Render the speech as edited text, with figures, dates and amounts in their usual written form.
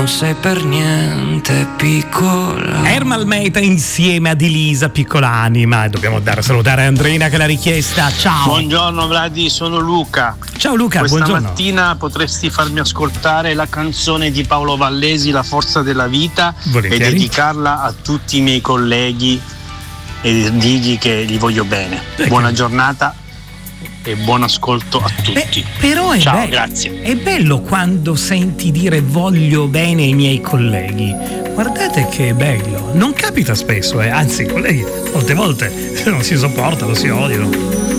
non sei per niente piccola. Ermal Meta insieme ad Elisa Piccolanima. Dobbiamo salutare Andreina che l'ha richiesta. Ciao. Buongiorno Vladi, sono Luca. Ciao Luca, Questa buongiorno. mattina potresti farmi ascoltare la canzone di Paolo Vallesi, La forza della vita, Volentieri. e dedicarla a tutti i miei colleghi e dirgli che li voglio bene. Buona giornata e buon ascolto a tutti. Però è Ciao, bello, grazie. È bello quando senti dire voglio bene ai miei colleghi. Guardate che bello. Non capita spesso, anzi i colleghi molte volte non si sopportano, si odiano.